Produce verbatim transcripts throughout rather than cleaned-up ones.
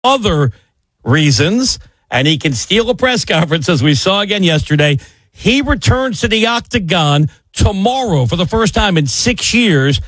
other reasons, and he can steal a press conference, as we saw again yesterday. He returns to the octagon tomorrow for the first time in six years.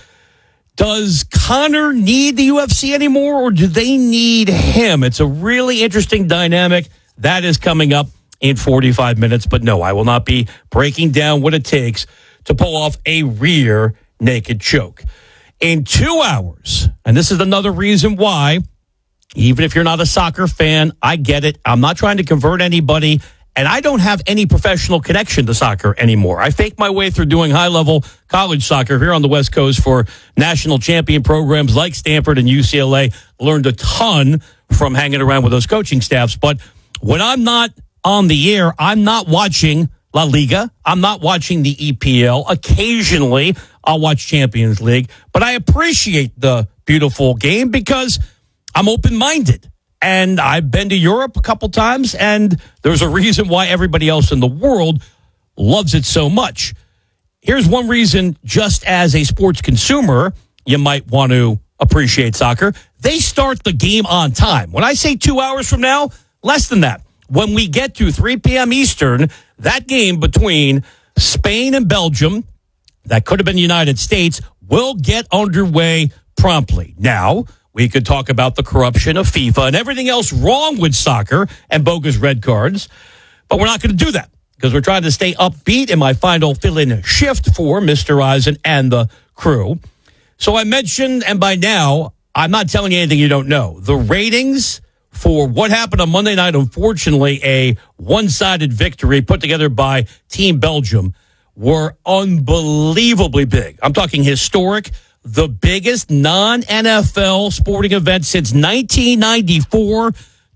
Does Conor need the U F C anymore, or do they need him? It's a really interesting dynamic. That is coming up in forty-five minutes. But no, I will not be breaking down what it takes to pull off a rear naked choke. In two hours, and this is another reason why, even if you're not a soccer fan, I get it. I'm not trying to convert anybody, and I don't have any professional connection to soccer anymore. I faked my way through doing high-level college soccer here on the West Coast for national champion programs like Stanford and U C L A. Learned a ton from hanging around with those coaching staffs. But when I'm not on the air, I'm not watching La Liga. I'm not watching the E P L. Occasionally, I'll watch Champions League. But I appreciate the beautiful game because I'm open-minded. And I've been to Europe a couple times, and there's a reason why everybody else in the world loves it so much. Here's one reason, just as a sports consumer, you might want to appreciate soccer. They start the game on time. When I say two hours from now, less than that. When we get to three p.m. Eastern, that game between Spain and Belgium, that could have been the United States, will get underway promptly. Now, we could talk about the corruption of FIFA and everything else wrong with soccer and bogus red cards, but we're not going to do that because we're trying to stay upbeat in my final fill-in shift for Mister Eisen and the crew. So I mentioned, and by now, I'm not telling you anything you don't know. The ratings for what happened on Monday night, unfortunately, a one-sided victory put together by Team Belgium, were unbelievably big. I'm talking historic. The biggest non-N F L sporting event since nineteen ninety-four,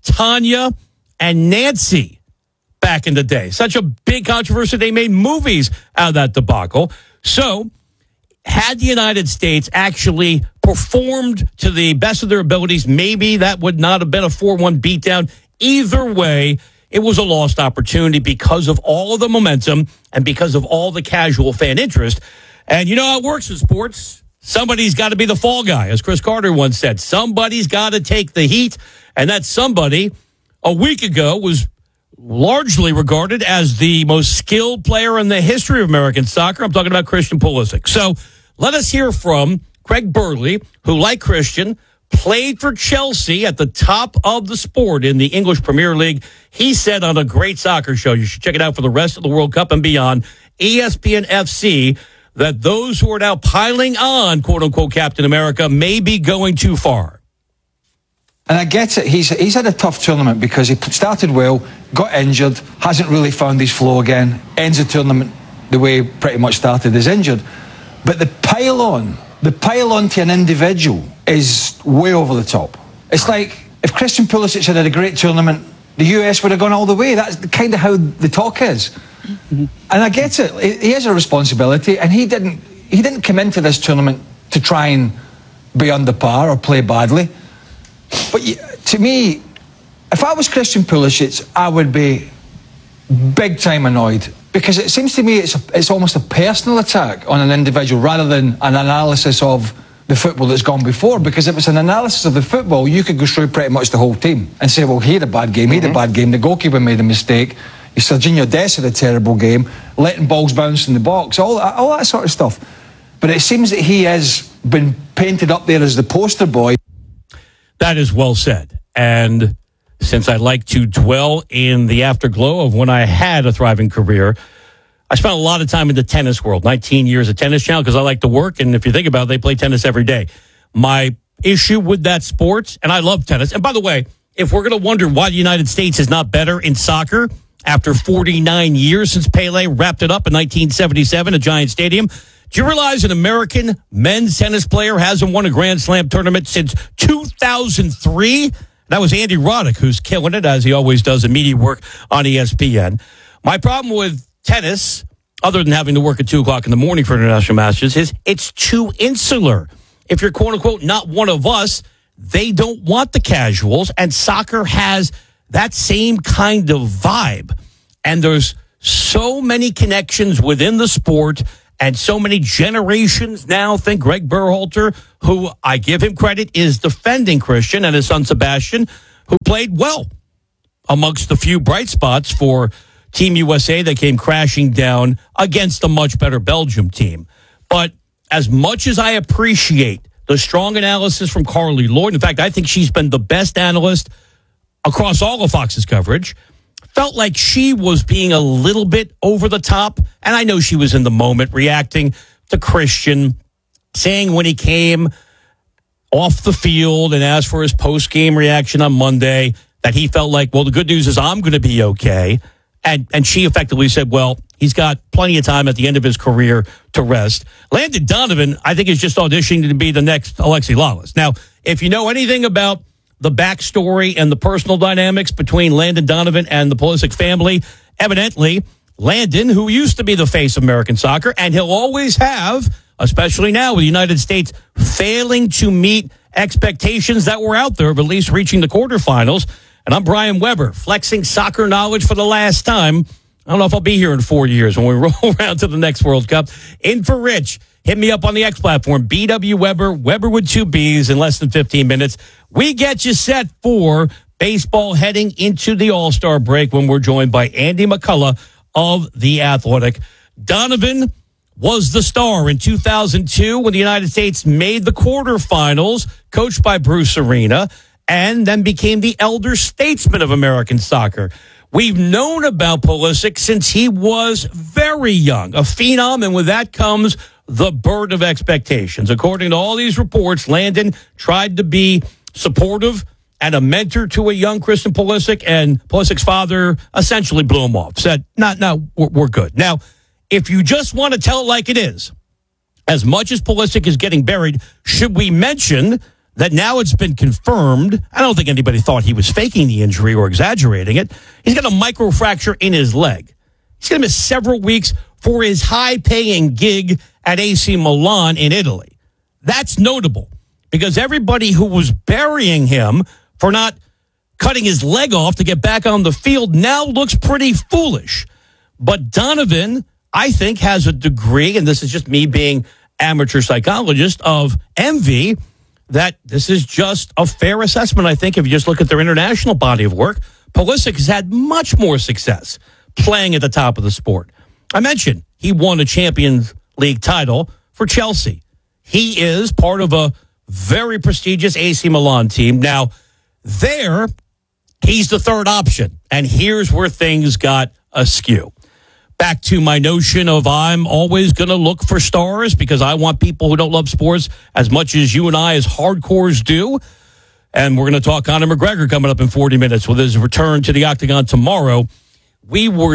Tanya and Nancy back in the day. Such a big controversy, they made movies out of that debacle. So, had the United States actually performed to the best of their abilities, maybe that would not have been a four one beatdown. Either way, it was a lost opportunity because of all of the momentum and because of all the casual fan interest. And you know how it works in sports. Somebody's got to be the fall guy, as Chris Carter once said. Somebody's got to take the heat, and that somebody a week ago was largely regarded as the most skilled player in the history of American soccer. I'm talking about Christian Pulisic. So let us hear from Craig Burley, who, like Christian, played for Chelsea at the top of the sport in the English Premier League. He said on a great soccer show, you should check it out for the rest of the World Cup and beyond, E S P N F C, that those who are now piling on, quote-unquote, Captain America may be going too far. And I get it. He's, he's had a tough tournament because he started well, got injured, hasn't really found his flow again, ends the tournament the way he pretty much started, is injured. But the pile-on, the pile-on to an individual is way over the top. It's like if Christian Pulisic had had a great tournament, the U S would have gone all the way. That's kind of how the talk is. Mm-hmm. And I get it. He has a responsibility, and he didn't he didn't come into this tournament to try and be under par or play badly. But to me, if I was Christian Pulisic, I would be big time annoyed, because it seems to me it's a, it's almost a personal attack on an individual rather than an analysis of the football that's gone before. Because if it's an analysis of the football, you could go through pretty much the whole team and say, well, he had a bad game, he had mm-hmm. a bad game, the goalkeeper made a mistake, Serginho Dest had a terrible game, letting balls bounce in the box, all that, all that sort of stuff. But it seems that he has been painted up there as the poster boy. That is well said. And since I like to dwell in the afterglow of when I had a thriving career, I spent a lot of time in the tennis world, nineteen years at Tennis Channel, because I like to work. And if you think about it, they play tennis every day. My issue with that sport, and I love tennis. And by the way, if we're going to wonder why the United States is not better in soccer after forty-nine years since Pele wrapped it up in nineteen seventy-seven at Giant Stadium, do you realize an American men's tennis player hasn't won a Grand Slam tournament since two thousand three? That was Andy Roddick, who's killing it, as he always does, in media work on E S P N. My problem with tennis, other than having to work at two o'clock in the morning for international matches, is it's too insular. If you're, quote-unquote, not one of us, they don't want the casuals, and soccer has that same kind of vibe. And there's so many connections within the sport and so many generations now. Think Greg Berhalter, who I give him credit, is defending Christian and his son Sebastian who played well amongst the few bright spots for Team U S A that came crashing down against a much better Belgium team. But as much as I appreciate the strong analysis from Carly Lloyd, in fact, I think she's been the best analyst across all of Fox's coverage, felt like she was being a little bit over the top. And I know she was in the moment reacting to Christian, saying when he came off the field and asked for his post-game reaction on Monday that he felt like, well, the good news is I'm going to be okay. And and she effectively said, well, he's got plenty of time at the end of his career to rest. Landon Donovan, I think, is just auditioning to be the next Alexi Lalas. Now, if you know anything about the backstory and the personal dynamics between Landon Donovan and the Pulisic family, evidently, Landon, who used to be the face of American soccer, and he'll always have, especially now with the United States failing to meet expectations that were out there of at least reaching the quarterfinals. And I'm Brian Weber, flexing soccer knowledge for the last time. I don't know if I'll be here in four years when we roll around to the next World Cup. In for Rich. Hit me up on the X platform, B W Weber, Weber with two B's in less than fifteen minutes. We get you set for baseball heading into the All-Star break when we're joined by Andy McCullough of The Athletic. Donovan was the star in two thousand two when the United States made the quarterfinals, coached by Bruce Arena, and then became the elder statesman of American soccer. We've known about Pulisic since he was very young, a phenom, and with that comes the burden of expectations. According to all these reports, Landon tried to be supportive and a mentor to a young Christian Pulisic, and Pulisic's father essentially blew him off, said, no, no, we're, we're good. Now, if you just want to tell it like it is, as much as Pulisic is getting buried, should we mention that now it's been confirmed? I don't think anybody thought he was faking the injury or exaggerating it. He's got a microfracture in his leg. He's going to miss several weeks for his high-paying gig at A C Milan in Italy. That's notable because everybody who was burying him for not cutting his leg off to get back on the field now looks pretty foolish. But Donovan, I think, has a degree, and this is just me being amateur psychologist, of envy that this is just a fair assessment, I think, if you just look at their international body of work. Pulisic has had much more success playing at the top of the sport. I mentioned he won a Champions League title for Chelsea. He is part of a very prestigious A C Milan team. Now, there, he's the third option, and here's where things got askew. Back to my notion of I'm always going to look for stars because I want people who don't love sports as much as you and I as hardcores do. And we're going to talk Conor McGregor coming up in forty minutes with his return to the Octagon tomorrow. We were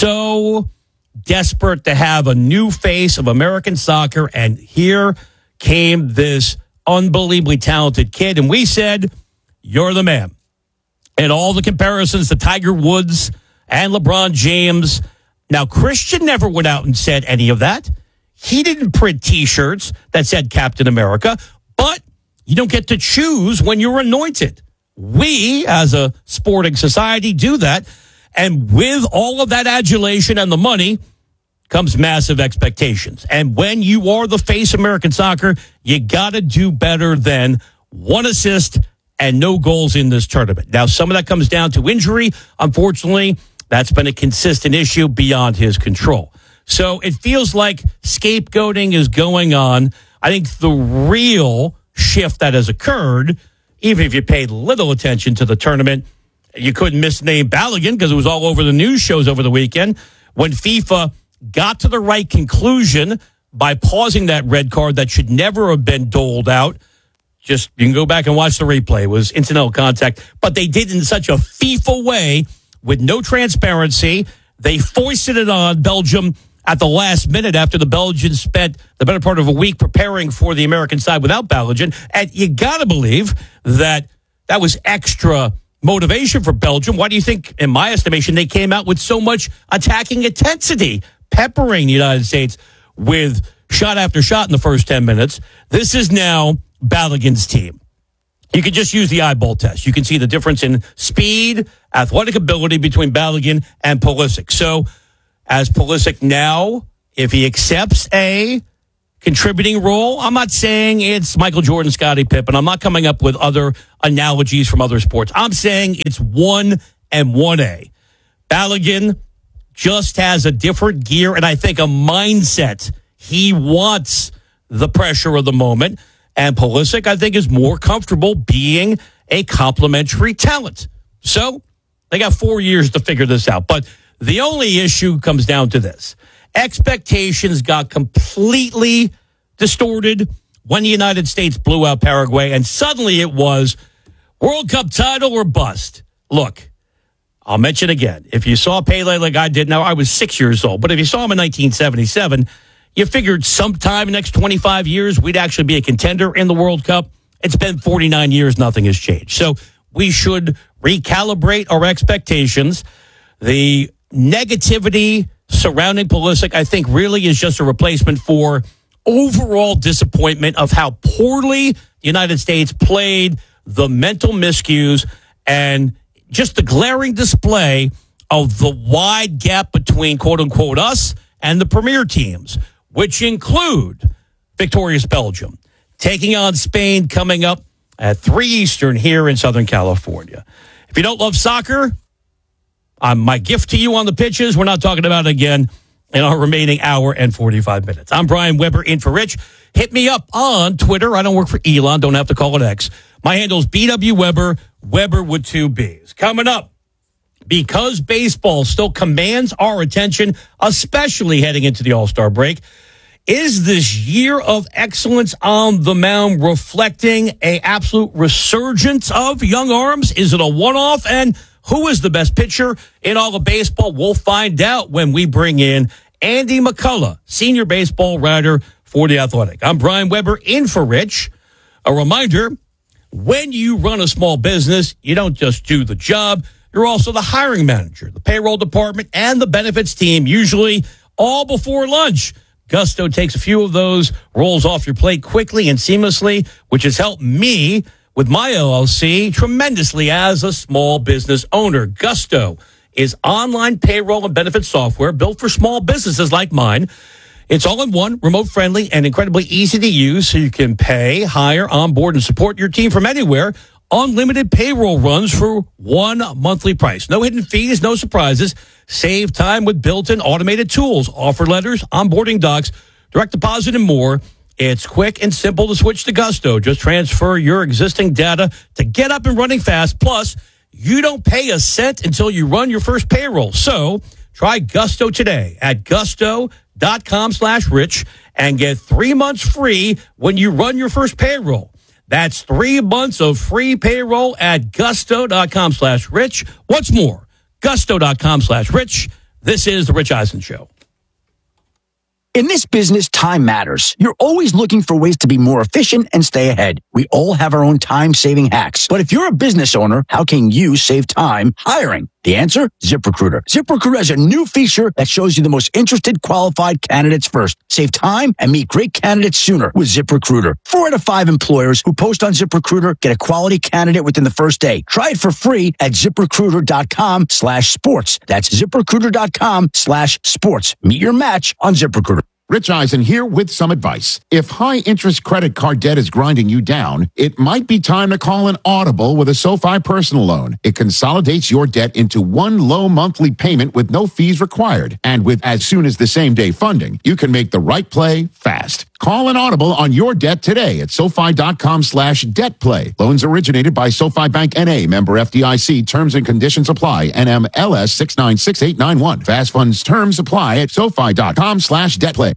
so desperate to have a new face of American soccer, and here came this unbelievably talented kid. And we said, you're the man. And all the comparisons to Tiger Woods and LeBron James. Now, Christian never went out and said any of that. He didn't print T-shirts that said Captain America, but you don't get to choose when you're anointed. We, as a sporting society, do that. And with all of that adulation and the money comes massive expectations. And when you are the face of American soccer, you got to do better than one assist and no goals in this tournament. Now, some of that comes down to injury. Unfortunately, that's been a consistent issue beyond his control. So it feels like scapegoating is going on. I think the real shift that has occurred, even if you paid little attention to the tournament, you couldn't misname Balogun because it was all over the news shows over the weekend. When FIFA got to the right conclusion by pausing that red card that should never have been doled out, just you can go back and watch the replay. It was incidental contact, but they did it in such a FIFA way with no transparency. They foisted it on Belgium at the last minute after the Belgians spent the better part of a week preparing for the American side without Balogun. And you got to believe that that was extra motivation for Belgium. Why do you think, in my estimation, they came out with so much attacking intensity, peppering the United States with shot after shot in the first ten minutes? This is now Balogun's team. You can just use the eyeball test. You can see the difference in speed, athletic ability between Balogun and Pulisic. So, as Pulisic now, if he accepts a contributing role. I'm not saying it's Michael Jordan, Scottie Pippen. I'm not coming up with other analogies from other sports. I'm saying it's one and one A. Balogun just has a different gear and I think a mindset. He wants the pressure of the moment. And Pulisic, I think, is more comfortable being a complementary talent. So they got four years to figure this out. But the only issue comes down to this. Expectations got completely distorted when the United States blew out Paraguay, and suddenly it was World Cup title or bust. Look, I'll mention again, if you saw Pele like I did, now I was six years old, but if you saw him in nineteen seventy-seven, you figured sometime in the next twenty-five years, we'd actually be a contender in the World Cup. It's been forty-nine years, nothing has changed. So we should recalibrate our expectations. The negativity surrounding Pulisic, I think, really is just a replacement for overall disappointment of how poorly the United States played, the mental miscues, and just the glaring display of the wide gap between, quote-unquote, us and the premier teams, which include victorious Belgium, taking on Spain coming up at three Eastern here in Southern California. If you don't love soccer, um, my gift to you on the pitches, we're not talking about it again in our remaining hour and forty-five minutes. I'm Brian Weber, in for Rich. Hit me up on Twitter. I don't work for Elon. Don't have to call it X. My handle is B W Weber, Weber with two B's. Coming up, because baseball still commands our attention, especially heading into the All-Star break, is this year of excellence on the mound reflecting a absolute resurgence of young arms? Is it a one-off? And who is the best pitcher in all of baseball? We'll find out when we bring in Andy McCullough, senior baseball writer for The Athletic. I'm Brian Weber, in for Rich. A reminder, when you run a small business, you don't just do the job. You're also the hiring manager, the payroll department, and the benefits team, usually all before lunch. Gusto takes a few of those roles off your plate quickly and seamlessly, which has helped me with my L L C tremendously as a small business owner. Gusto is online payroll and benefit software built for small businesses like mine. It's all in one, remote friendly, and incredibly easy to use, so you can pay, hire, onboard, and support your team from anywhere. Unlimited payroll runs for one monthly price. No hidden fees, no surprises. Save time with built-in automated tools, offer letters, onboarding docs, direct deposit, and more. It's quick and simple to switch to Gusto. Just transfer your existing data to get up and running fast. Plus, you don't pay a cent until you run your first payroll. So try Gusto today at gusto.com slash rich and get three months free when you run your first payroll. That's three months of free payroll at gusto.com slash rich. What's more, gusto.com slash rich. This is The Rich Eisen Show. In this business, time matters. You're always looking for ways to be more efficient and stay ahead. We all have our own time-saving hacks. But if you're a business owner, how can you save time hiring? The answer? ZipRecruiter. ZipRecruiter has a new feature that shows you the most interested qualified candidates first. Save time and meet great candidates sooner with ZipRecruiter. Four out of five employers who post on ZipRecruiter get a quality candidate within the first day. Try it for free at ZipRecruiter.com slash sports. That's ZipRecruiter.com slash sports. Meet your match on ZipRecruiter. Rich Eisen here with some advice. If high-interest credit card debt is grinding you down, it might be time to call an Audible with a SoFi personal loan. It consolidates your debt into one low monthly payment with no fees required. And with as soon as the same-day funding, you can make the right play fast. Call an Audible on your debt today at SoFi.com slash debt play. Loans originated by SoFi Bank N A, member F D I C. Terms and conditions apply. N M L S six nine six eight nine one. Fast funds terms apply at SoFi.com slash debt play.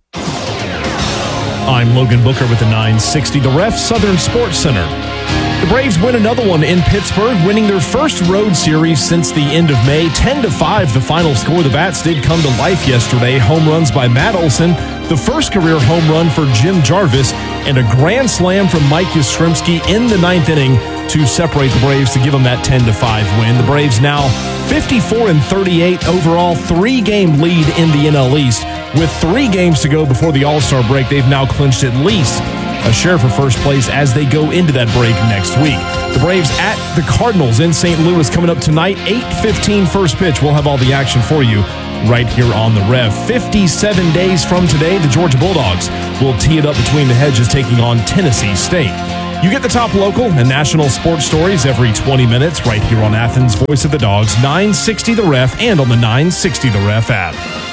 I'm Logan Booker with the nine sixty The Ref Southern Sports Center. The Braves win another one in Pittsburgh, winning their first road series since the end of May. ten to five, the final score. The Bats did come to life yesterday. Home runs by Matt Olson, the first career home run for Jim Jarvis, and a grand slam from Mike Yastrzemski in the ninth inning to separate the Braves to give them that ten to five win. The Braves now fifty-four and thirty-eight overall, three-game lead in the N L East. With three games to go before the All-Star break, they've now clinched at least a share for first place as they go into that break next week. The Braves at the Cardinals in Saint Louis coming up tonight, eight fifteen first pitch. We'll have all the action for you right here on the Rev. fifty-seven days from today, the Georgia Bulldogs will tee it up between the hedges, taking on Tennessee State. You get the top local and national sports stories every twenty minutes right here on Athens' Voice of the Dogs, nine sixty The Ref, and on the nine sixty The Ref app.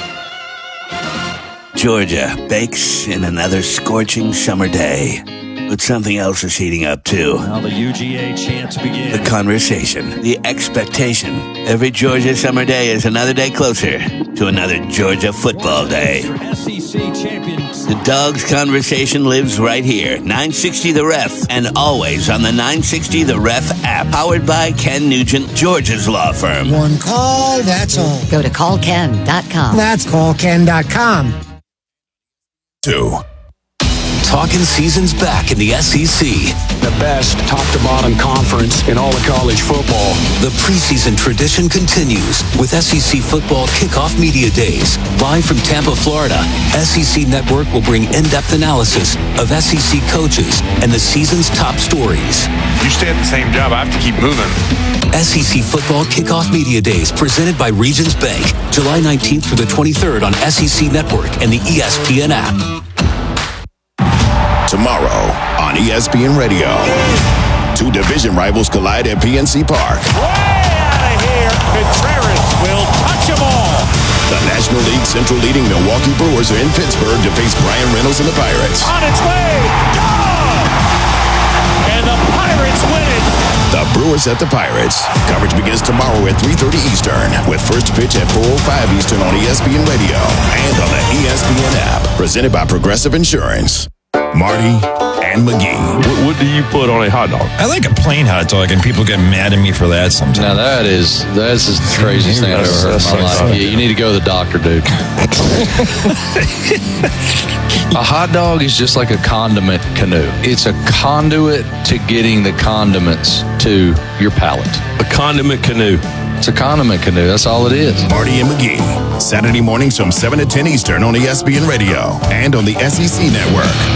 Georgia bakes in another scorching summer day. But something else is heating up, too. Now the U G A chants begin. The conversation, the expectation. Every Georgia summer day is another day closer to another Georgia football day. S E C champions. The Dogs conversation lives right here. nine sixty The Ref, and always on the nine sixty The Ref app. Powered by Ken Nugent, Georgia's law firm. One call, that's all. Go to call ken dot com. That's call ken dot com. Two. Talking season's back in the S E C. The best top-to-bottom conference in all of college football. The preseason tradition continues with S E C Football Kickoff Media Days. Live from Tampa, Florida, S E C Network will bring in-depth analysis of S E C coaches and the season's top stories. You stay at the same job, I have to keep moving. S E C Football Kickoff Media Days presented by Regions Bank, July nineteenth through the twenty-third on S E C Network and the E S P N app. Tomorrow on E S P N Radio. Two division rivals collide at P N C Park. Way out of here. Contreras will touch them all. The National League Central leading Milwaukee Brewers are in Pittsburgh to face Brian Reynolds and the Pirates. On its way. Gone. And the Pirates win it. The Brewers at the Pirates. Coverage begins tomorrow at three thirty Eastern with first pitch at four oh five Eastern on E S P N Radio and on the E S P N app. Presented by Progressive Insurance. Marty and McGee. What, what do you put on a hot dog? I like a plain hot dog, and people get mad at me for that sometimes. Now that is that's the craziest thing I've ever heard in my life. Yeah, you need to go to the doctor, dude. A hot dog is just like a condiment canoe. It's a conduit to getting the condiments to your palate. A condiment canoe. It's a condiment canoe. That's all it is. Marty and McGee. Saturday mornings from seven to ten Eastern on E S P N Radio and on the S E C Network.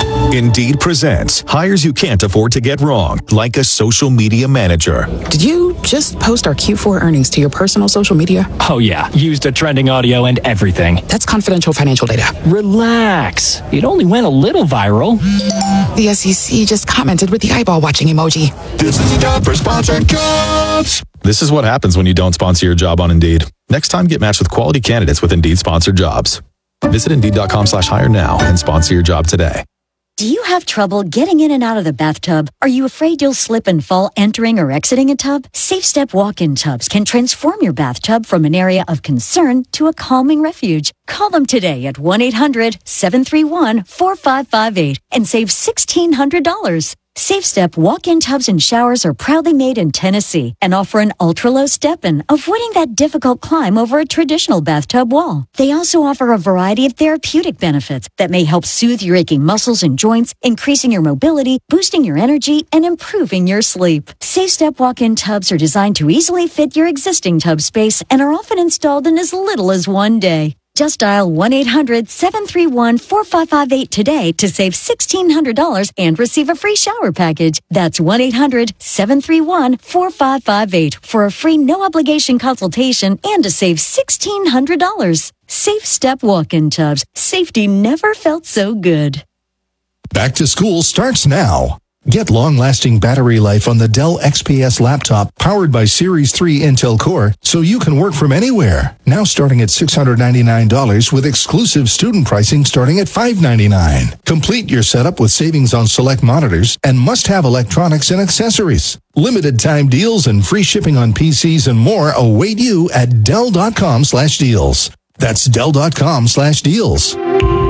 Indeed presents hires you can't afford to get wrong, like a social media manager. Did you just post our Q four earnings to your personal social media? Oh, yeah. Used the trending audio and everything. That's confidential financial data. Relax. It only went a little viral. The S E C just commented with the eyeball watching emoji. This is the job for sponsored jobs. This is what happens when you don't sponsor your job on Indeed. Next time, get matched with quality candidates with Indeed sponsored jobs. Visit Indeed.com slash hire now and sponsor your job today. Do you have trouble getting in and out of the bathtub? Are you afraid you'll slip and fall entering or exiting a tub? Safe Step walk-in tubs can transform your bathtub from an area of concern to a calming refuge. Call them today at one eight hundred seven three one four five five eight and save sixteen hundred dollars. Safe Step walk-in tubs and showers are proudly made in Tennessee and offer an ultra-low step-in, avoiding that difficult climb over a traditional bathtub wall. They also offer a variety of therapeutic benefits that may help soothe your aching muscles and joints, increasing your mobility, boosting your energy, and improving your sleep. Safe Step walk-in tubs are designed to easily fit your existing tub space and are often installed in as little as one day. Just dial one eight hundred seven three one four five five eight today to save sixteen hundred dollars and receive a free shower package. That's one eight hundred seven three one four five five eight for a free no-obligation consultation and to save sixteen hundred dollars. Safe Step walk-in tubs. Safety never felt so good. Back to school starts now. Get long-lasting battery life on the Dell X P S laptop powered by Series three Intel Core so you can work from anywhere. Now starting at six hundred ninety-nine dollars with exclusive student pricing starting at five hundred ninety-nine dollars. Complete your setup with savings on select monitors and must-have electronics and accessories. Limited time deals and free shipping on P Cs and more await you at Dell.com slash deals. That's Dell.com slash deals.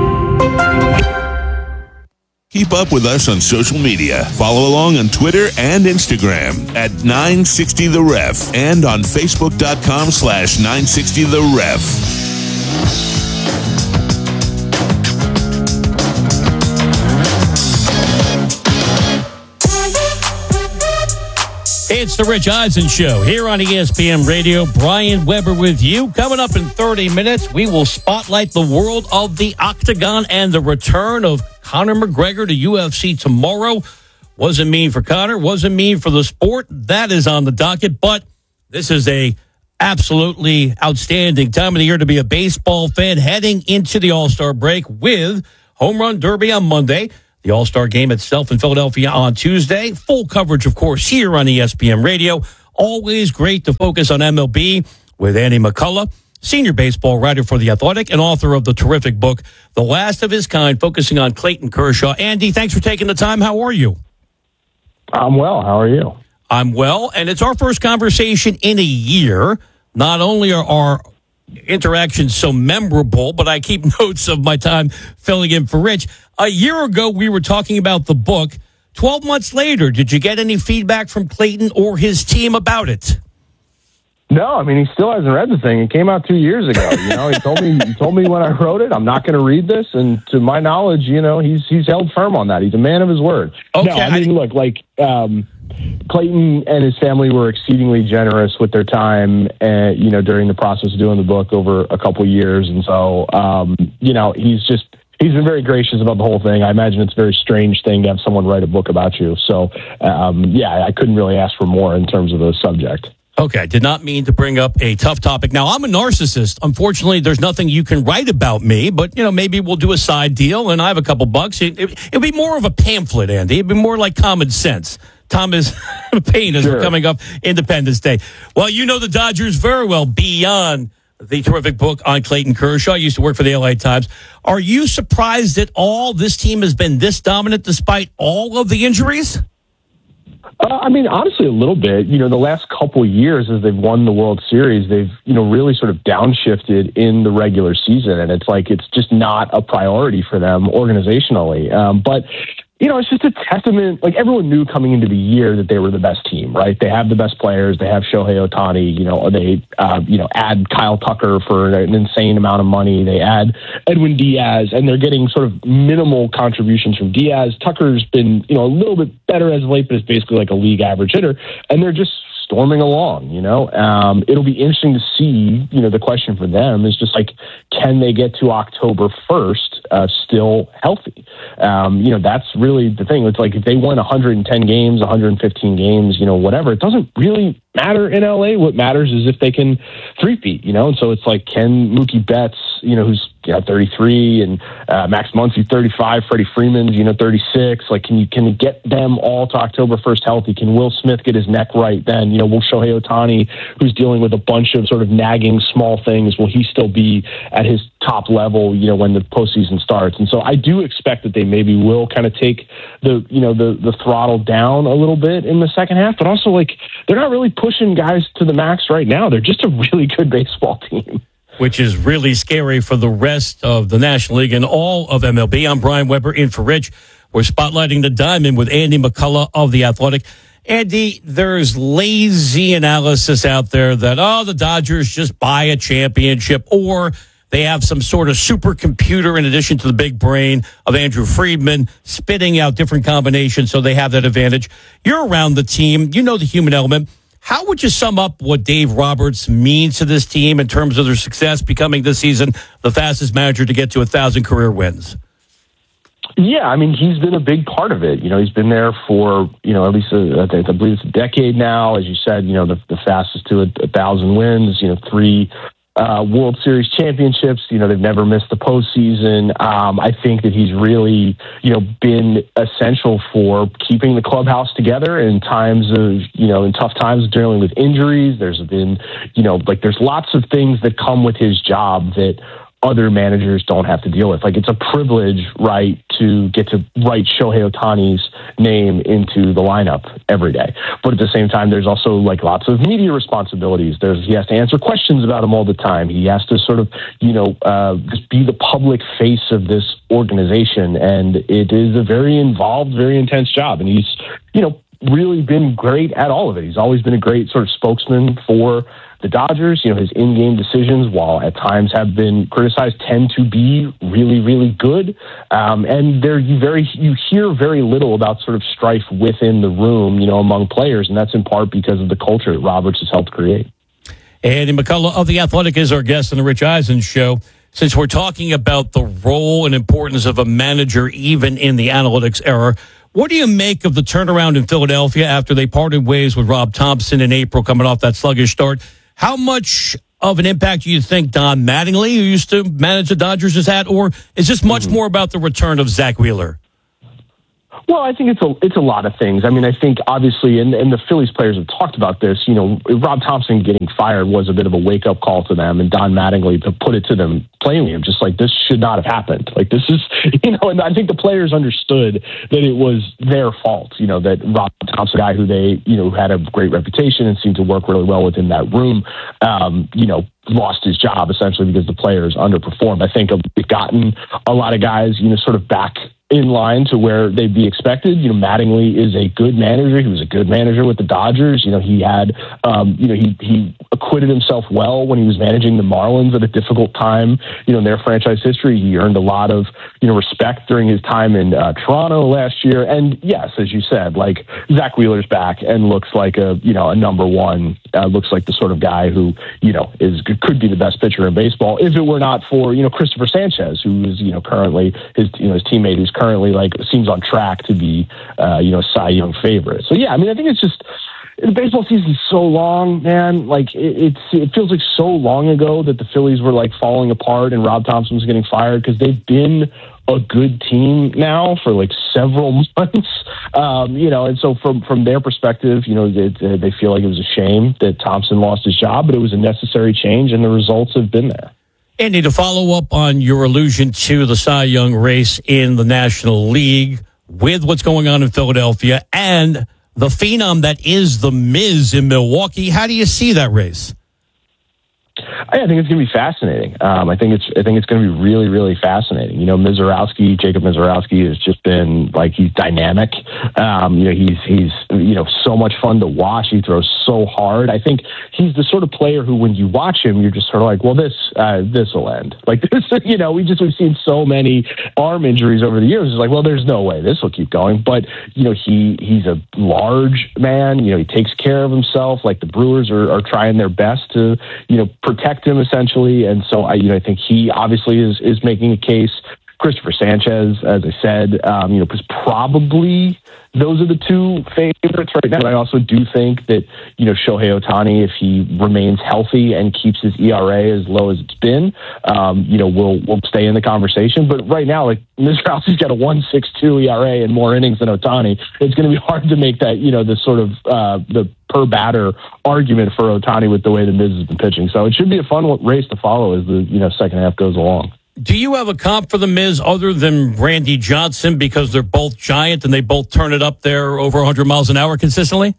Keep up with us on social media. Follow along on Twitter and Instagram at nine sixty The Ref and on Facebook.com slash 960 The Ref. It's the Rich Eisen Show here on E S P N Radio. Brian Weber with you. Coming up in thirty minutes, we will spotlight the world of the Octagon and the return of Conor McGregor to U F C tomorrow. Wasn't mean for Conor, wasn't mean for the sport. That is on the docket, but this is a Absolutely outstanding time of the year to be a baseball fan, heading into the All-Star break with Home Run Derby on Monday, the All-Star game itself in Philadelphia on Tuesday. Full coverage, of course, here on E S P N Radio. Always great to focus on M L B with Andy McCullough, senior baseball writer for The Athletic and author of the terrific book, The Last of His Kind, focusing on Clayton Kershaw. Andy, thanks for taking the time. How are you? I'm well. How are you? I'm well, and it's our first conversation in a year. Not only are our interactions so memorable, but I keep notes of my time filling in for Rich. A year ago, we were talking about the book. Twelve months later, did you get any feedback from Clayton or his team about it? No, I mean, he still hasn't read the thing. It came out two years ago. You know, he told me he told me when I wrote it, I'm not going to read this. And to my knowledge, you know, he's he's held firm on that. He's a man of his word. Okay, no, I mean, look, like um, Clayton and his family were exceedingly generous with their time, uh, you know, during the process of doing the book over a couple of years. And so, um, you know, he's just he's been very gracious about the whole thing. I imagine it's a very strange thing to have someone write a book about you. So, um, yeah, I couldn't really ask for more in terms of the subject. Okay, did not mean to bring up a tough topic. Now, I'm a narcissist. Unfortunately, there's nothing you can write about me, but, you know, maybe we'll do a side deal, and I have a couple bucks. It, it, it'd be more of a pamphlet, Andy. It'd be more like Common Sense. Thomas Paine as Sure. we're coming up Independence Day. Well, you know the Dodgers very well beyond the terrific book on Clayton Kershaw. I used to work for the L A Times. Are you surprised at all this team has been this dominant despite all of the injuries? Uh, I mean, honestly, a little bit. You know, the last couple of years as they've won the World Series, they've, you know, really sort of downshifted in the regular season. And it's like it's just not a priority for them organizationally. Um, but, you know, it's just a testament. Like, everyone knew coming into the year that they were the best team, right? They have the best players. They have Shohei Ohtani. You know, they, uh, you know, add Kyle Tucker for an insane amount of money. They add Edwin Diaz, and they're getting sort of minimal contributions from Diaz. Tucker's been, you know, a little bit better as of late, but it's basically like a league average hitter. And they're just storming along, you know. Um, it'll be interesting to see, you know, the question for them is just like, can they get to October first uh, still healthy? Um, you know, that's really the thing. It's like if they won one hundred ten games, one hundred fifteen games, you know, whatever, it doesn't really matter in L A. What matters is if they can three-peat, you know. And so it's like, can Mookie Betts, you know, who's you know, thirty-three, and uh, Max Muncy, thirty-five, Freddie Freeman's, you know, thirty-six. Like, can you can you get them all to October first healthy? Can Will Smith get his neck right then? You know, will Shohei Ohtani, who's dealing with a bunch of sort of nagging small things, will he still be at his top level, you know, when the postseason starts? And so I do expect that they maybe will kind of take the, you know, the, the throttle down a little bit in the second half, but also, like, they're not really pushing guys to the max right now. They're just a really good baseball team. Which is really scary for the rest of the National League and all of M L B. I'm Brian Weber in for Rich. We're spotlighting the diamond with Andy McCullough of The Athletic. Andy, there's lazy analysis out there that, oh, the Dodgers just buy a championship, or they have some sort of supercomputer in addition to the big brain of Andrew Friedman spitting out different combinations, so they have that advantage. You're around the team. You know the human element. How would you sum up what Dave Roberts means to this team in terms of their success becoming this season the fastest manager to get to a thousand career wins? Yeah, I mean, he's been a big part of it. You know, he's been there for, you know, at least, a, I believe it's a decade now. As you said, you know, the, the fastest to a, a thousand wins, you know, three uh, World Series championships. You know, they've never missed the postseason. Um, I think that he's really, you know, been essential for keeping the clubhouse together in times of, you know, in tough times dealing with injuries. There's been, you know, like there's lots of things that come with his job that other managers don't have to deal with. Like, it's a privilege, right, to get to write Shohei Ohtani's name into the lineup every day. But at the same time, there's also like lots of media responsibilities. There's, he has to answer questions about him all the time. He has to sort of, you know, uh, just be the public face of this organization. And it is a very involved, very intense job. And he's, you know, really been great at all of it. He's always been a great sort of spokesman for the Dodgers. You know, his in-game decisions, while at times have been criticized, tend to be really, really good. Um, and there, you very, you hear very little about sort of strife within the room, you know, among players, and that's in part because of the culture that Roberts has helped create. Andy McCullough of The Athletic is our guest on the Rich Eisen Show. Since we're talking about the role and importance of a manager, even in the analytics era, what do you make of the turnaround in Philadelphia after they parted ways with Rob Thompson in April, coming off that sluggish start? How much of an impact do you think Don Mattingly, who used to manage the Dodgers, has had, or is this much mm-hmm. more about the return of Zach Wheeler? Well, I think it's a it's a lot of things. I mean, I think obviously, and, and the Phillies players have talked about this. You know, Rob Thompson getting fired was a bit of a wake up call to them, and Don Mattingly to put it to them plainly, I'm just like, this should not have happened. Like, this is, you know, and I think the players understood that it was their fault. You know, that Rob Thompson, a guy who they, you know, had a great reputation and seemed to work really well within that room, um, you know, lost his job essentially because the players underperformed. I think they've gotten a lot of guys, you know, sort of back in line to where they'd be expected. You know, Mattingly is a good manager. He was a good manager with the Dodgers. You know, he had, um, you know, he, he acquitted himself well when he was managing the Marlins at a difficult time, you know, in their franchise history. He earned a lot of, you know, respect during his time in uh, Toronto last year. And yes, as you said, like Zach Wheeler's back and looks like a, you know, a number one, uh, looks like the sort of guy who, you know, is could be the best pitcher in baseball if it were not for, you know, Christopher Sanchez, who is, you know, currently his, you know, his teammate who's currently like seems on track to be, uh, you know, Cy Young favorite. So yeah, I mean, I think it's just the baseball season's so long, man. Like it, it's it feels like so long ago that the Phillies were like falling apart and Rob Thompson was getting fired because they've been a good team now for like several months, um, you know, and so from from their perspective, you know, they, they feel like it was a shame that Thompson lost his job, but it was a necessary change, and the results have been there. Andy, to follow up on your allusion to the Cy Young race in the National League with what's going on in Philadelphia and the phenom that is the Miz in Milwaukee, how do you see that race? I think it's going to be fascinating. Um, I think it's I think it's going to be really, really fascinating. You know, Mizorowski, Jacob Mizorowski has just been like he's dynamic. Um, you know, he's he's you know so much fun to watch. He throws so hard. I think he's the sort of player who, when you watch him, you're just sort of like, well, this uh, this will end. Like this, you know, we just we've seen so many arm injuries over the years. It's like, well, there's no way this will keep going. But you know, he he's a large man. You know, he takes care of himself. Like the Brewers are, are trying their best to you know protect him essentially, and so I, you know, I think he obviously is is making a case. Christopher Sanchez, as I said, um, you know, because probably those are the two favorites right now. But I also do think that you know Shohei Ohtani, if he remains healthy and keeps his E R A as low as it's been, um, you know, will will stay in the conversation. But right now, like Mizorowski's got a one point six two E R A and more innings than Ohtani. It's going to be hard to make that you know the sort of uh, the per batter argument for Ohtani with the way the Miz has been pitching. So it should be a fun race to follow as the you know second half goes along. Do you have a comp for the Miz other than Randy Johnson because they're both giant and they both turn it up there over one hundred miles an hour consistently?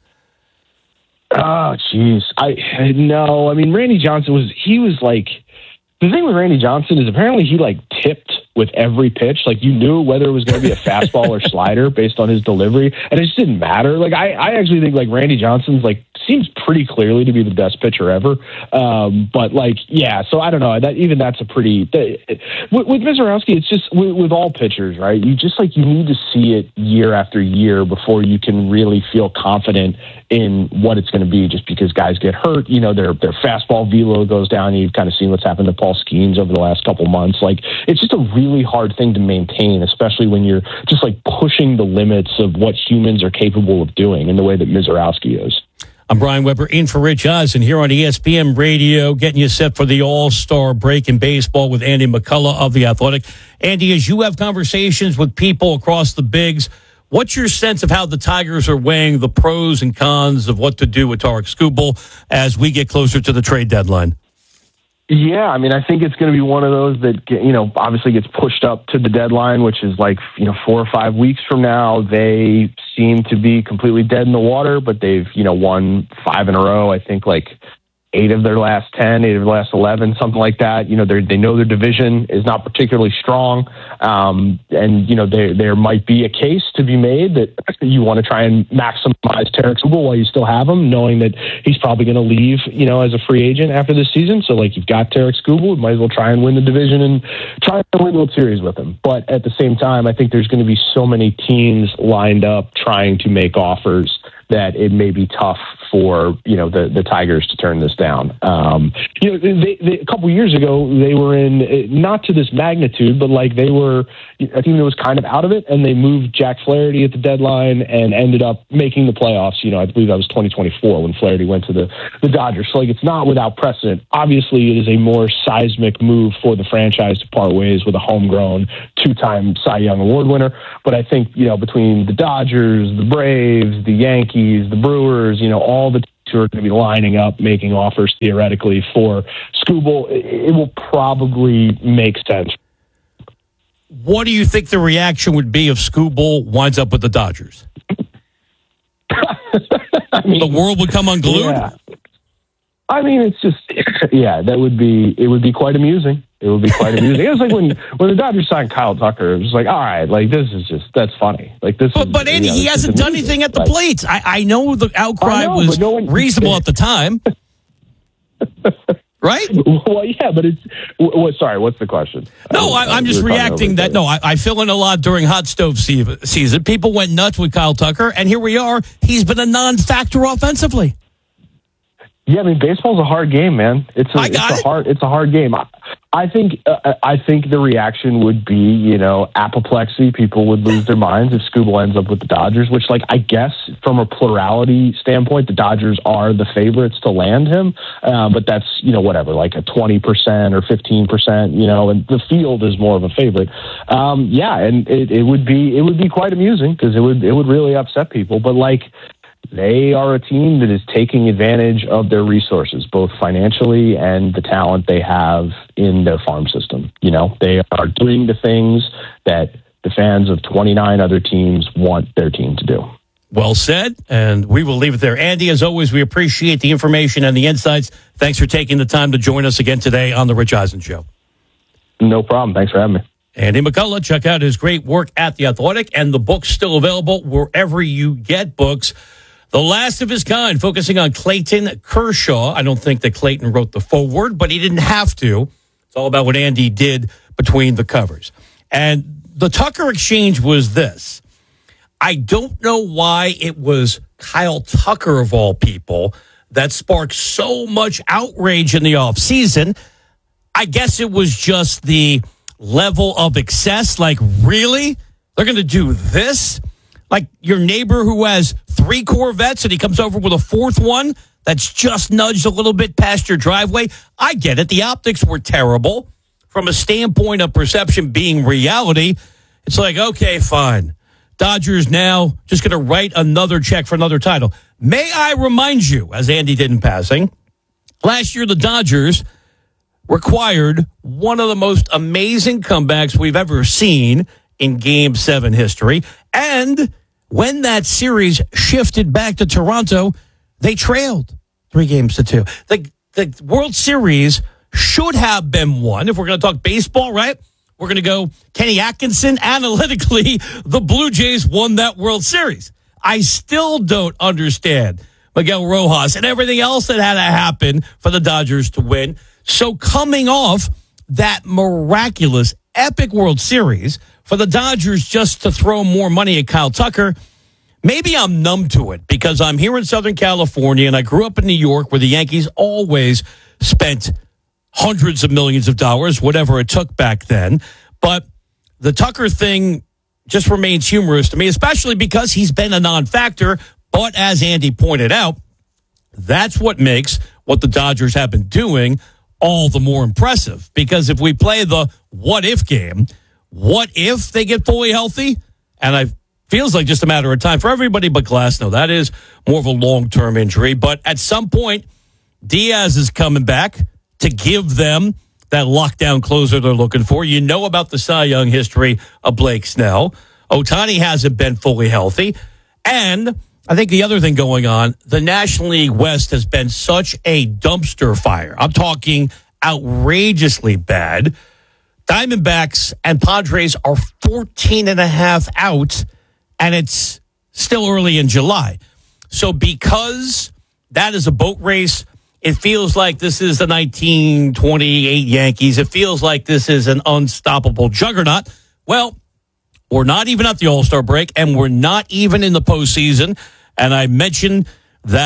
Oh, jeez. I no. I mean, Randy Johnson was he was like the thing with Randy Johnson is apparently he like tipped with every pitch. Like you knew whether it was going to be a fastball or slider based on his delivery, and it just didn't matter. Like I, I actually think like Randy Johnson's like seems pretty clearly to be the best pitcher ever. Um, but like, yeah, so I don't know that even that's a pretty, that, with, with Mizorowski, it's just with, with all pitchers, right? You just like, you need to see it year after year before you can really feel confident in what it's going to be, just because guys get hurt, you know, their, their fastball velo goes down. You've kind of seen what's happened to Paul Skeens over the last couple months. Like it's just a really hard thing to maintain, especially when you're just like pushing the limits of what humans are capable of doing in the way that Mizorowski is. I'm Brian Weber in for Rich Eisen here on E S P N Radio, getting you set for the All-Star break in baseball with Andy McCullough of The Athletic. Andy, as you have conversations with people across the bigs, what's your sense of how the Tigers are weighing the pros and cons of what to do with Tarik Skubal as we get closer to the trade deadline? Yeah, I mean, I think it's going to be one of those that, you know, obviously gets pushed up to the deadline, which is like, you know, four or five weeks from now. They seem to be completely dead in the water, but they've, you know, won five in a row. I think like eight of their last ten, eight of their last eleven, something like that. You know, they they know their division is not particularly strong. Um, and, you know, there there might be a case to be made that you want to try and maximize Tarik Skubal while you still have him, knowing that he's probably going to leave, you know, as a free agent after this season. So, like, you've got Tarik Skubal, you might as well try and win the division and try and win the World Series with him. But at the same time, I think there's going to be so many teams lined up trying to make offers that it may be tough for, you know, the, the Tigers to turn this down. Um, you know, they, they, a couple years ago, they were in, not to this magnitude, but like they were a team that was kind of out of it, and they moved Jack Flaherty at the deadline and ended up making the playoffs. You know, I believe that was twenty twenty-four when Flaherty went to the, the Dodgers. So like, it's not without precedent. Obviously, it is a more seismic move for the franchise to part ways with a homegrown two-time Cy Young Award winner. But I think, you know, between the Dodgers, the Braves, the Yankees, the Brewers, you know, all the teams who are going to be lining up, making offers theoretically for Skubal, it will probably make sense. What do you think the reaction would be if Skubal winds up with the Dodgers? I mean, the world would come unglued? Yeah. I mean, it's just, yeah, that would be, it would be quite amusing. It would be quite amusing. It was like when, when the Dodgers signed Kyle Tucker, it was like, all right, like, this is just, that's funny. Like, this But, is, but Andy, you know, he hasn't done anything at the like, plate. I, I know the outcry know, was no one, reasonable at the time. Right? Well, yeah, but it's, well, sorry, what's the question? No, I, I'm just reacting that, no, I, I fill in a lot during hot stove season. People went nuts with Kyle Tucker, and here we are. He's been a non-factor offensively. Yeah, I mean, baseball's a hard game, man. It's a, it's a it. hard, it's a hard game. I, I think, uh, I think the reaction would be, you know, apoplexy. People would lose their minds if Skubal ends up with the Dodgers. Which, like, I guess from a plurality standpoint, the Dodgers are the favorites to land him. Uh, but that's, you know, whatever, like a twenty percent or fifteen percent. You know, and the field is more of a favorite. Um, yeah, and it, it would be, it would be quite amusing because it would, it would really upset people. But like. They are a team that is taking advantage of their resources, both financially and the talent they have in their farm system. You know, they are doing the things that the fans of twenty-nine other teams want their team to do. Well said, and we will leave it there. Andy, as always, we appreciate the information and the insights. Thanks for taking the time to join us again today on The Rich Eisen Show. No problem. Thanks for having me. Andy McCullough, check out his great work at The Athletic, and the book's still available wherever you get books. The Last of His Kind, focusing on Clayton Kershaw. I don't think that Clayton wrote the foreword, but he didn't have to. It's all about what Andy did between the covers. And the Tucker exchange was this. I don't know why it was Kyle Tucker, of all people, that sparked so much outrage in the offseason. I guess it was just the level of excess. Like, really? They're going to do this? Like your neighbor who has three Corvettes and he comes over with a fourth one that's just nudged a little bit past your driveway. I get it. The optics were terrible. From a standpoint of perception being reality, it's like, okay, fine. Dodgers now just going to write another check for another title. May I remind you, as Andy did in passing, last year the Dodgers required one of the most amazing comebacks we've ever seen in Game seven history. And when that series shifted back to Toronto, they trailed three games to two. The, the World Series should have been won. If we're going to talk baseball, right? We're going to go Kenny Atkinson. Analytically, the Blue Jays won that World Series. I still don't understand Miguel Rojas and everything else that had to happen for the Dodgers to win. So coming off that miraculous, epic World Series, for the Dodgers just to throw more money at Kyle Tucker, maybe I'm numb to it because I'm here in Southern California and I grew up in New York where the Yankees always spent hundreds of millions of dollars, whatever it took back then. But the Tucker thing just remains humorous to me, especially because he's been a non-factor. But as Andy pointed out, that's what makes what the Dodgers have been doing all the more impressive. Because if we play the what-if game, what if they get fully healthy? And it feels like just a matter of time for everybody but Glasnow. That is more of a long-term injury. But at some point, Diaz is coming back to give them that lockdown closer they're looking for. You know about the Cy Young history of Blake Snell. Ohtani hasn't been fully healthy. And I think the other thing going on, the National League West has been such a dumpster fire. I'm talking outrageously bad. Diamondbacks and Padres are fourteen and a half out, and it's still early in July. So because that is a boat race, it feels like this is the nineteen twenty-eight Yankees. It feels like this is an unstoppable juggernaut. Well, we're not even at the All-Star break, and we're not even in the postseason. And I mentioned that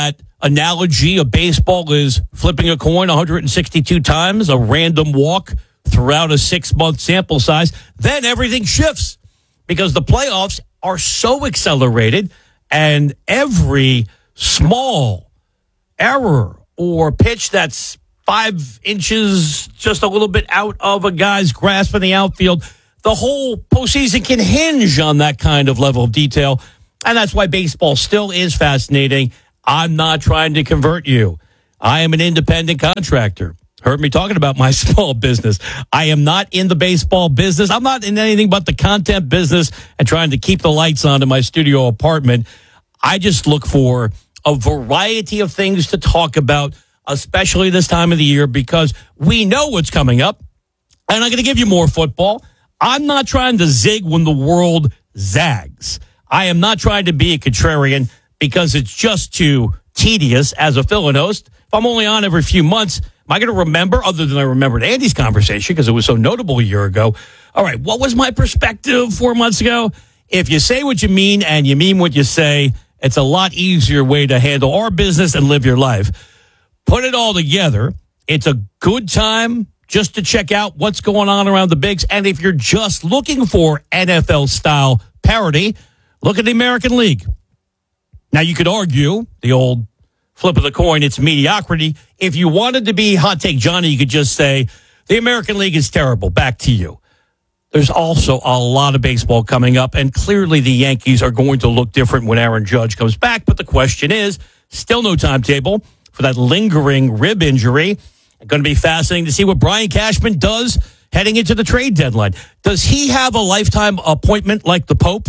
analogy of baseball is flipping a coin one hundred sixty-two times, a random walk throughout a six-month sample size. Then everything shifts because the playoffs are so accelerated, and every small error or pitch that's five inches just a little bit out of a guy's grasp in the outfield, the whole postseason can hinge on that kind of level of detail. And that's why baseball still is fascinating. I'm not trying to convert you. I am an independent contractor. Heard me talking about my small business. I am not in the baseball business. I'm not in anything but the content business and trying to keep the lights on in my studio apartment. I just look for a variety of things to talk about, especially this time of the year, because we know what's coming up. And I'm going to give you more football. I'm not trying to zig when the world zags. I am not trying to be a contrarian because it's just too tedious as a fill-in host. If I'm only on every few months, am I going to remember, other than I remembered Andy's conversation because it was so notable a year ago? All right, what was my perspective four months ago? If you say what you mean and you mean what you say, it's a lot easier way to handle our business and live your life. Put it all together, it's a good time just to check out what's going on around the bigs. And if you're just looking for N F L-style parity, look at the American League. Now, you could argue the old flip of the coin, it's mediocrity. If you wanted to be Hot Take Johnny, you could just say, the American League is terrible. Back to you. There's also a lot of baseball coming up, and clearly the Yankees are going to look different when Aaron Judge comes back. But the question is, still no timetable for that lingering rib injury. Going to be fascinating to see what Brian Cashman does heading into the trade deadline. Does he have a lifetime appointment like the Pope?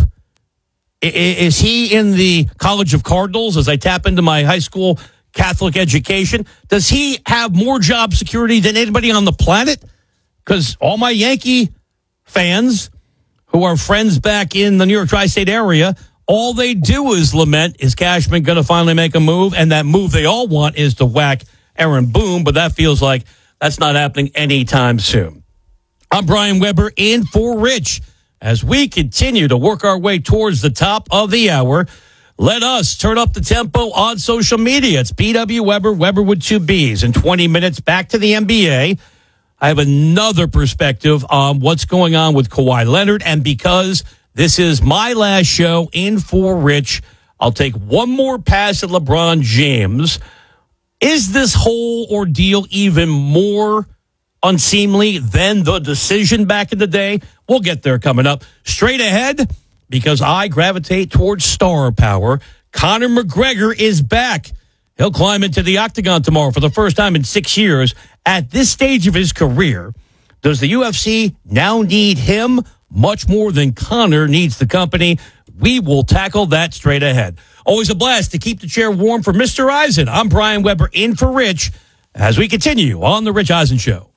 Is he in the College of Cardinals as I tap into my high school Catholic education? Does he have more job security than anybody on the planet? Because all my Yankee fans who are friends back in the New York tri-state area, all they do is lament, is Cashman going to finally make a move? And that move they all want is to whack Aaron Boone, but that feels like that's not happening anytime soon. I'm Brian Weber in for Rich. As we continue to work our way towards the top of the hour, let us turn up the tempo on social media. It's B W Weber, Weber with two B's. In twenty minutes, back to the N B A. I have another perspective on what's going on with Kawhi Leonard. And because this is my last show in for Rich, I'll take one more pass at LeBron James. Is this whole ordeal even more unseemly than the decision back in the day? We'll get there coming up. Straight ahead, because I gravitate towards star power, Conor McGregor is back. He'll climb into the octagon tomorrow for the first time in six years. At this stage of his career, does the U F C now need him much more than Conor needs the company? We will tackle that straight ahead. Always a blast to keep the chair warm for Mister Eisen. I'm Brian Weber in for Rich as we continue on The Rich Eisen Show.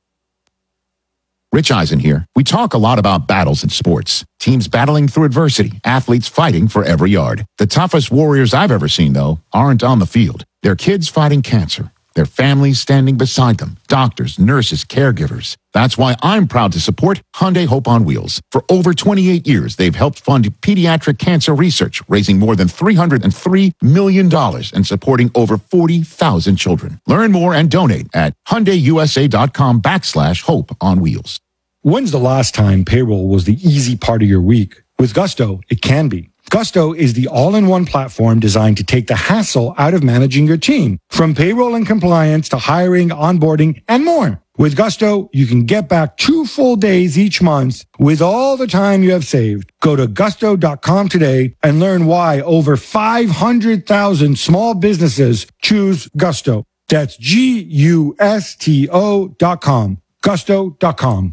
Rich Eisen here. We talk a lot about battles in sports. Teams battling through adversity, athletes fighting for every yard. The toughest warriors I've ever seen, though, aren't on the field. They're kids fighting cancer. Their families standing beside them. Doctors, nurses, caregivers. That's why I'm proud to support Hyundai Hope on Wheels. For over twenty-eight years, they've helped fund pediatric cancer research, raising more than three hundred three million dollars and supporting over forty thousand children. Learn more and donate at HyundaiUSA.com backslash Hope on Wheels. When's the last time payroll was the easy part of your week? With Gusto, it can be. Gusto is the all-in-one platform designed to take the hassle out of managing your team, from payroll and compliance to hiring, onboarding, and more. With Gusto, you can get back two full days each month with all the time you have saved. Go to gusto dot com today and learn why over five hundred thousand small businesses choose Gusto. That's G U S T O dot com. gusto dot com.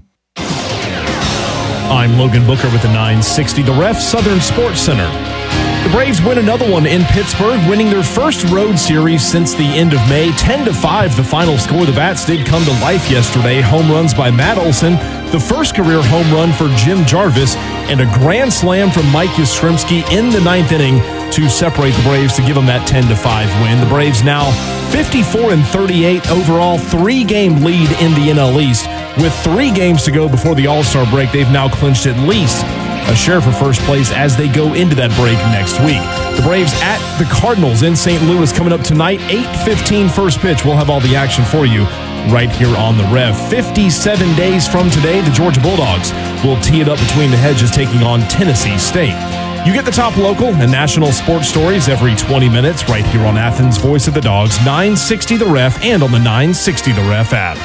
I'm Logan Booker with the nine sixty The Ref Southern Sports Center. The Braves win another one in Pittsburgh, winning their first road series since the end of May. ten to five, the final score. The Bats did come to life yesterday. Home runs by Matt Olson, the first career home run for Jim Jarvis, and a grand slam from Mike Yastrzemski in the ninth inning to separate the Braves to give them that ten to five win. The Braves now fifty-four and thirty-eight overall, three-game lead in the N L East. With three games to go before the All-Star break, they've now clinched at least a share for first place as they go into that break next week. The Braves at the Cardinals in Saint Louis coming up tonight, eight fifteen first pitch. We'll have all the action for you right here on the Rev. fifty-seven days from today, the Georgia Bulldogs will tee it up between the hedges taking on Tennessee State. You get the top local and national sports stories every twenty minutes right here on Athens' Voice of the Dogs, nine sixty The Ref, and on the nine sixty The Ref app.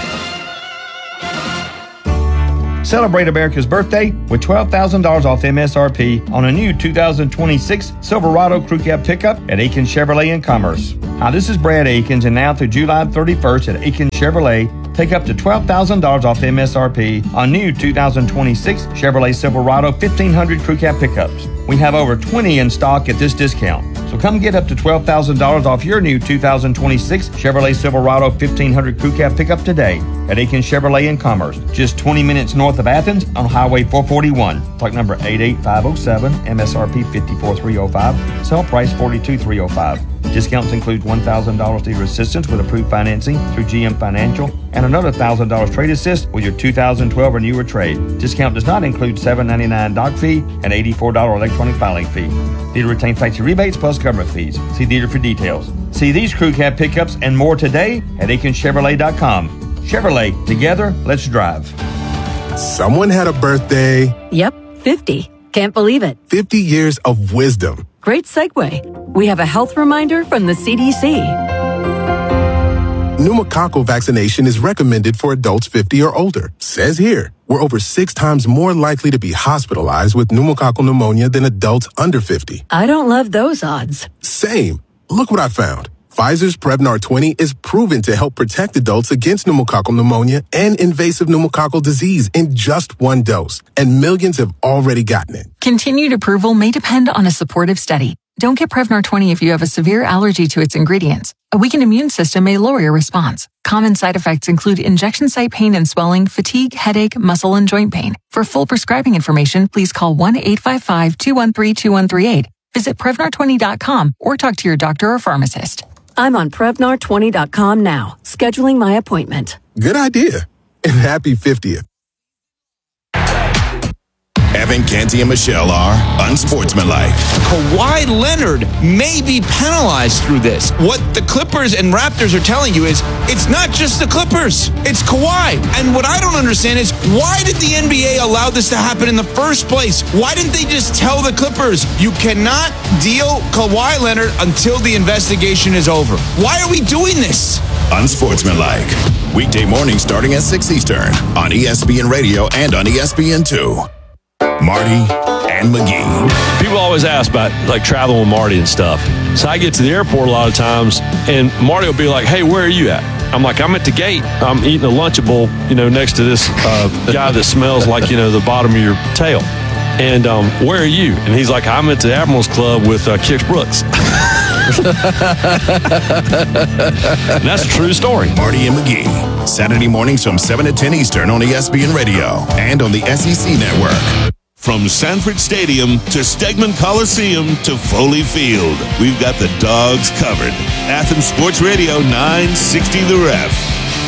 Celebrate America's birthday with twelve thousand dollars off M S R P on a new two thousand twenty-six Silverado Crew Cab pickup at Aikens Chevrolet in Commerce. Hi, this is Brad Aikens, and now through July thirty-first at Aikens Chevrolet, take up to twelve thousand dollars off M S R P on new two thousand twenty-six Chevrolet Silverado fifteen hundred Crew Cab pickups. We have over twenty in stock at this discount. So come get up to twelve thousand dollars off your new two thousand twenty-six Chevrolet Silverado fifteen hundred Crew Cab pickup today at Aikens Chevrolet in Commerce, just twenty minutes north of Athens on Highway four forty-one. Stock number eight eight five oh seven, M S R P fifty-four thousand three hundred five, sell price forty-two thousand three hundred five. Discounts include one thousand dollars dealer assistance with approved financing through G M Financial and another one thousand dollars trade assist with your two thousand twelve or newer trade. Discount does not include seven dollars and ninety-nine cents doc fee and eighty-four dollars electronic filing fee. Dealer retains factory rebates plus government fees. See dealer for details. See these crew cab pickups and more today at Aikens Chevrolet dot com. Chevrolet, together, let's drive. Someone had a birthday. Yep, fifty. Can't believe it. fifty years of wisdom. Great segue. We have a health reminder from the C D C. Pneumococcal vaccination is recommended for adults fifty or older. Says here, we're over six times more likely to be hospitalized with pneumococcal pneumonia than adults under fifty. I don't love those odds. Same. Look what I found. Pfizer's Prevnar twenty is proven to help protect adults against pneumococcal pneumonia and invasive pneumococcal disease in just one dose, and millions have already gotten it. Continued approval may depend on a supportive study. Don't get Prevnar twenty if you have a severe allergy to its ingredients. A weakened immune system may lower your response. Common side effects include injection site pain and swelling, fatigue, headache, muscle, and joint pain. For full prescribing information, please call one eight five five, two one three, two one three eight. Visit Prevnar twenty dot com or talk to your doctor or pharmacist. I'm on Prevnar twenty dot com now, scheduling my appointment. Good idea. And happy fiftieth. Evan, Canty, and Michelle are unsportsmanlike. Kawhi Leonard may be penalized through this. What the Clippers and Raptors are telling you is it's not just the Clippers, it's Kawhi. And what I don't understand is why did the N B A allow this to happen in the first place? Why didn't they just tell the Clippers, you cannot deal Kawhi Leonard until the investigation is over? Why are we doing this? Unsportsmanlike. Weekday mornings starting at six Eastern on E S P N Radio and on E S P N two. Marty and McGee. People always ask about like traveling with Marty and stuff. So I get to the airport a lot of times, and Marty will be like, "Hey, where are you at?" I'm like, "I'm at the gate. I'm eating a Lunchable, you know, next to this uh, guy that smells like, you know, the bottom of your tail." And um, where are you? And he's like, "I'm at the Admirals Club with uh, Kix Brooks." And that's a true story. Marty and McGee, Saturday mornings from seven to ten Eastern on E S P N Radio and on the S E C Network. From Sanford Stadium to Stegman Coliseum to Foley Field, we've got the Dogs covered. Athens Sports Radio nine sixty The Ref.